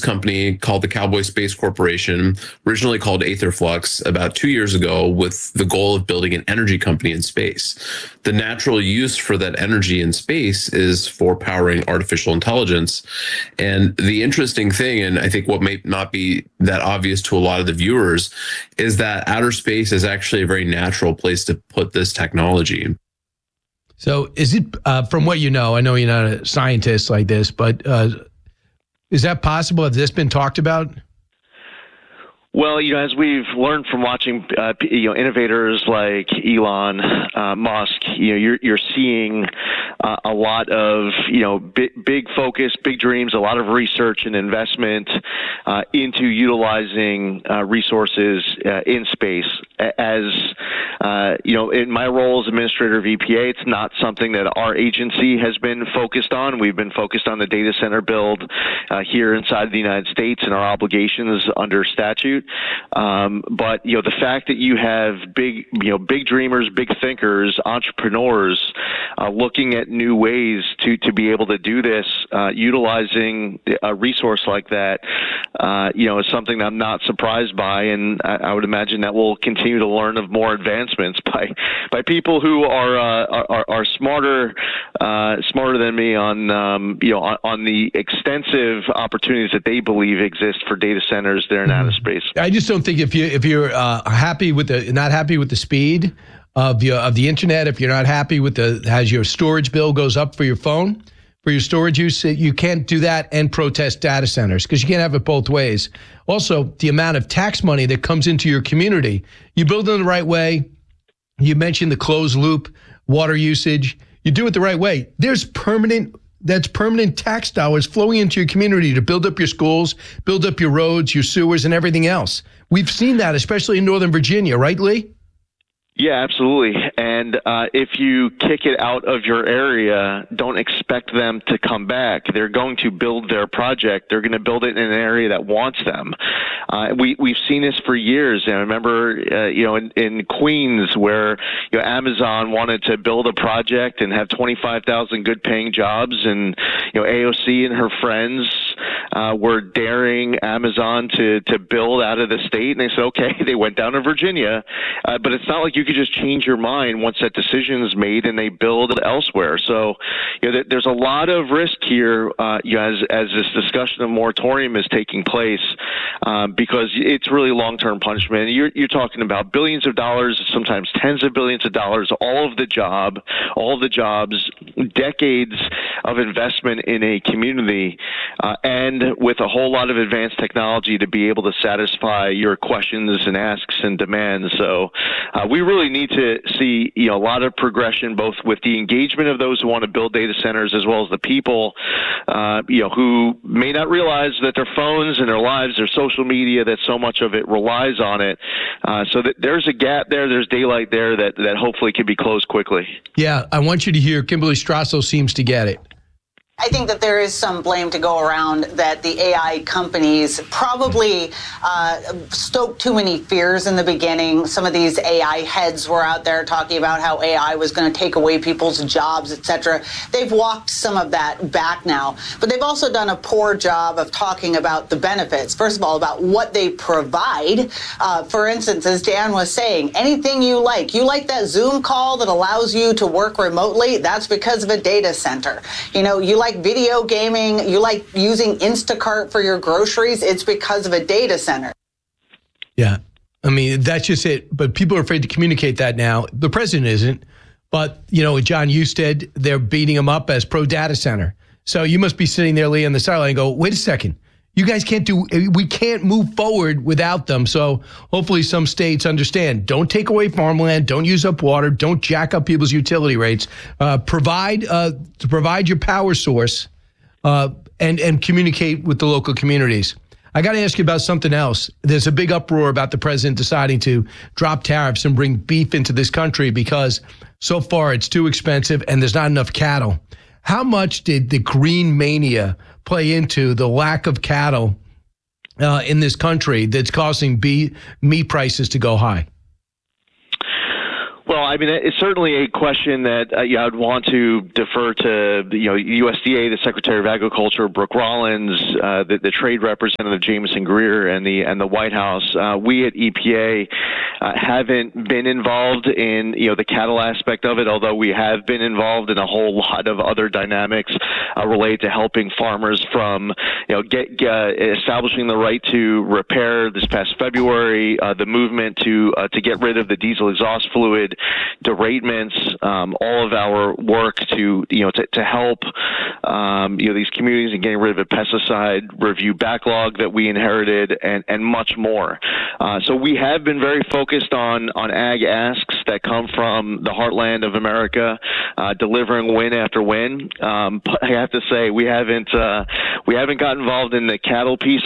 company called the Cowboy Space Corporation, originally called Aetherflux, about 2 years ago with the goal of building an energy company in space. The natural use for that energy in space is for powering artificial intelligence. And the interesting thing, and I think what may not be that obvious to a lot of the viewers, is that outer space is actually a very natural place to put this technology. So is it, from what you know, I know you're not a scientist like this, but is that possible? Has this been talked about? Well, as we've learned from watching, innovators like Elon Musk, you're seeing a lot of, big focus, big dreams, a lot of research and investment into utilizing resources in space. As in my role as administrator of EPA, it's not something that our agency has been focused on. We've been focused on the data center build here inside the United States and our obligations under statute. But the fact that you have big dreamers, big thinkers, entrepreneurs looking at new ways to be able to do this, utilizing a resource like that, is something that I'm not surprised by, and I would imagine that we'll continue to learn of more advancements by people who are smarter than me on the extensive opportunities that they believe exist for data centers there in outer space. I just don't think if you're not happy with the speed of the internet, if you're not happy with as your storage bill goes up for your phone, for your storage use, you can't do that and protest data centers, because you can't have it both ways. Also, the amount of tax money that comes into your community, you build it the right way. You mentioned the closed loop water usage. You do it the right way. There's permanent tax dollars flowing into your community to build up your schools, build up your roads, your sewers, and everything else. We've seen that, especially in Northern Virginia, right, Lee? Yeah, absolutely. And if you kick it out of your area, don't expect them to come back. They're going to build their project. They're going to build it in an area that wants them. We've seen this for years. And I remember, in Queens, where Amazon wanted to build a project and have 25,000 good-paying jobs, and AOC and her friends were daring Amazon to build out of the state, and they said, okay. They went down to Virginia, but it's not like you could just change your mind once that decision is made and they build elsewhere. So there's a lot of risk here as this discussion of moratorium is taking place, because it's really long-term punishment. You're talking about billions of dollars, sometimes tens of billions of dollars, all of the jobs, decades of investment in a community, and with a whole lot of advanced technology to be able to satisfy your questions and asks and demands. So we really need to see a lot of progression, both with the engagement of those who want to build data centers, as well as the people who may not realize that their phones and their lives, their social media, that so much of it relies on it. So that there's a gap there, there's daylight there that hopefully can be closed quickly. Yeah, I want you to hear Kimberly Strassel seems to get it. I think that there is some blame to go around that the AI companies probably stoked too many fears in the beginning. Some of these AI heads were out there talking about how AI was going to take away people's jobs, etc. They've walked some of that back now, but they've also done a poor job of talking about the benefits. First of all, about what they provide. For instance, as Dan was saying, anything you like that Zoom call that allows you to work remotely, that's because of a data center. You like video gaming, you like using Instacart for your groceries, it's because of a data center. Yeah, I mean, that's just it. But people are afraid to communicate that now. The president isn't. But, John Husted, they're beating him up as pro-data center. So you must be sitting there, Lee, on the sideline and go, wait a second. You guys we can't move forward without them. So hopefully some states understand. Don't take away farmland. Don't use up water. Don't jack up people's utility rates. Provide your power source and communicate with the local communities. I got to ask you about something else. There's a big uproar about the president deciding to drop tariffs and bring beef into this country because so far it's too expensive and there's not enough cattle. How much did the green mania play into the lack of cattle in this country that's causing meat prices to go high? Well, I mean, it's certainly a question that I'd want to defer to USDA, the Secretary of Agriculture, Brooke Rollins, the Trade Representative Jameson Greer, and the White House. We at EPA haven't been involved in the cattle aspect of it, although we have been involved in a whole lot of other dynamics related to helping farmers from establishing the right to repair this past February, the movement to get rid of the diesel exhaust fluid, deratements, all of our work to help these communities in getting rid of a pesticide review backlog that we inherited, and much more. So we have been very focused on ag asks that come from the heartland of America, delivering win after win. But I have to say we haven't got involved in the cattle piece.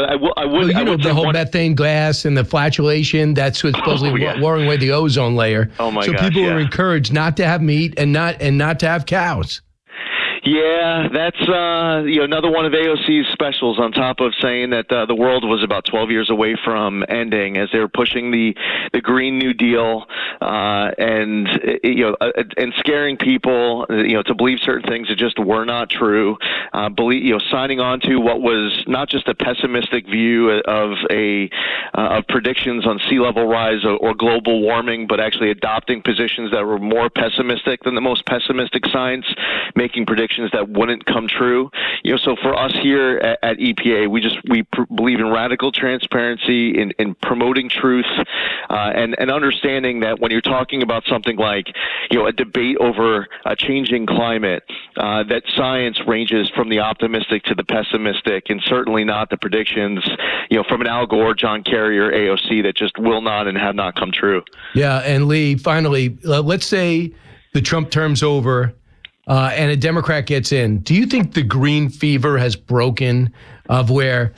The whole methane gas and the flatulation, that's what's supposedly warring away the ozone layer. Oh my gosh, people are encouraged not to have meat and not to have cows. Yeah, that's another one of AOC's specials, on top of saying that the world was about 12 years away from ending, as they were pushing the Green New Deal and scaring people to believe certain things that just were not true. Signing on to what was not just a pessimistic view of predictions on sea level rise or global warming, but actually adopting positions that were more pessimistic than the most pessimistic science, making predictions that wouldn't come true. So for us here at EPA, we believe in radical transparency, in promoting truth, and understanding that when you're talking about something like a debate over a changing climate, that science ranges from the optimistic to the pessimistic, and certainly not the predictions from an Al Gore, John Kerry, or AOC that just will not and have not come true. Yeah, and Lee, finally, let's say the Trump term's over. And a Democrat gets in. Do you think the green fever has broken, of where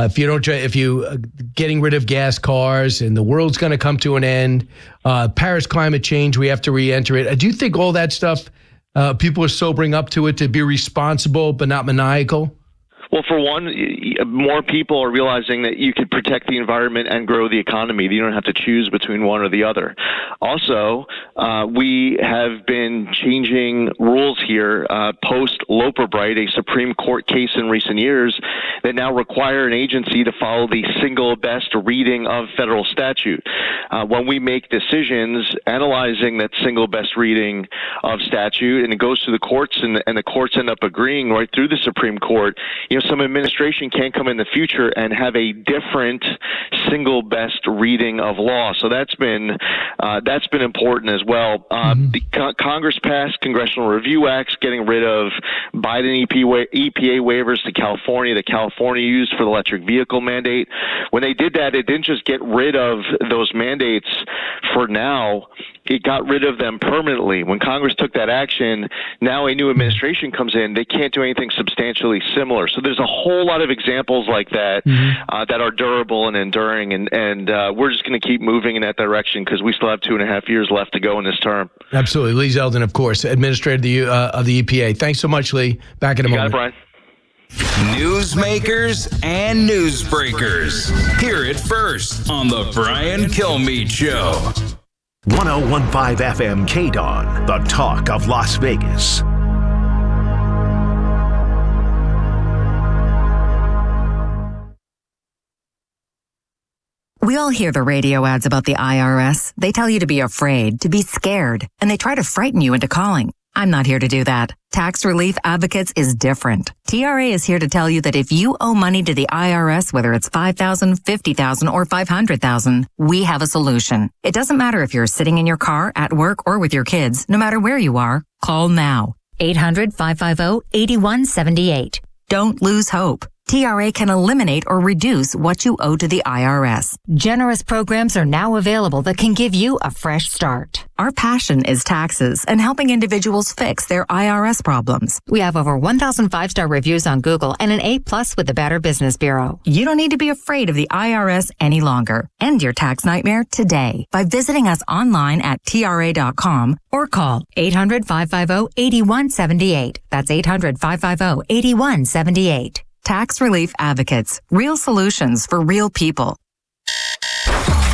if you getting rid of gas cars and the world's going to come to an end, Paris climate change, we have to re-enter it. Do you think all that stuff, people are sobering up to it to be responsible but not maniacal? Well, for one, more people are realizing that you can protect the environment and grow the economy. You don't have to choose between one or the other. Also, we have been changing rules here post-Loper Bright, a Supreme Court case in recent years, that now require an agency to follow the single best reading of federal statute. When we make decisions analyzing that single best reading of statute, and it goes to the courts, and the courts end up agreeing right through the Supreme Court, some administration can come in the future and have a different single best reading of law. So that's been important as well. Congress passed Congressional Review Acts, getting rid of Biden EPA waivers to California that California used for the electric vehicle mandate. When they did that, it didn't just get rid of those mandates for now. It got rid of them permanently. When Congress took that action, now a new administration comes in, they can't do anything substantially similar. So there's a whole lot of examples like that that are durable and enduring, and we're just going to keep moving in that direction because we still have 2.5 years left to go in this term. Absolutely. Lee Zeldin, of course, Administrator of the EPA. Thanks so much, Lee. Back in a moment. Got it, Brian. Newsmakers and newsbreakers. Hear it first on the Brian Kilmeade Show. 101.5 FM KDON, the talk of Las Vegas. We all hear the radio ads about the IRS. They tell you to be afraid, to be scared, and they try to frighten you into calling. I'm not here to do that. Tax Relief Advocates is different. TRA is here to tell you that if you owe money to the IRS, whether it's $5,000, $50,000, or $500,000, we have a solution. It doesn't matter if you're sitting in your car, at work, or with your kids. No matter where you are, call now. 800-550-8178. Don't lose hope. TRA can eliminate or reduce what you owe to the IRS. Generous programs are now available that can give you a fresh start. Our passion is taxes and helping individuals fix their IRS problems. We have over 1,000 5-star reviews on Google and an A+ with the Better Business Bureau. You don't need to be afraid of the IRS any longer. End your tax nightmare today by visiting us online at TRA.com or call 800-550-8178. That's 800-550-8178. Tax Relief Advocates. Real solutions for real people.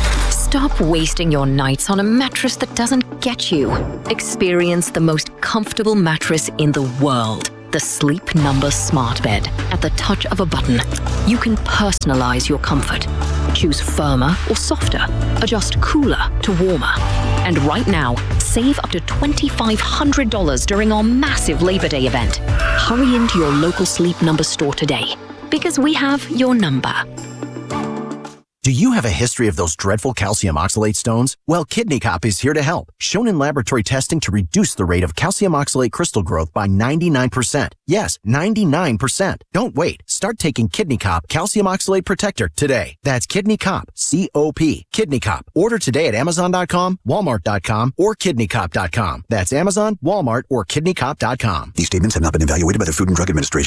Stop wasting your nights on a mattress that doesn't get you. Experience the most comfortable mattress in the world. The Sleep Number Smart Bed. At the touch of a button, you can personalize your comfort. Choose firmer or softer. Adjust cooler to warmer. And right now, save up to $2,500 during our massive Labor Day event. Hurry into your local Sleep Number store today, because we have your number. Do you have a history of those dreadful calcium oxalate stones? Well, Kidney Cop is here to help. Shown in laboratory testing to reduce the rate of calcium oxalate crystal growth by 99%. Yes, 99%. Don't wait. Start taking Kidney Cop Calcium Oxalate Protector today. That's Kidney Cop, C-O-P. Kidney Cop. Order today at Amazon.com, Walmart.com, or KidneyCop.com. That's Amazon, Walmart, or KidneyCop.com. These statements have not been evaluated by the Food and Drug Administration.